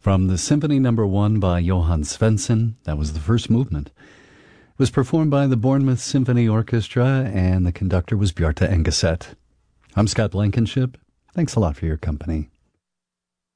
From the Symphony No. 1 by Johann Svensson, that was the first movement. It was performed by the Bournemouth Symphony Orchestra, and the conductor was Bjarte Engeset. I'm Scott Blankenship. Thanks a lot for your company.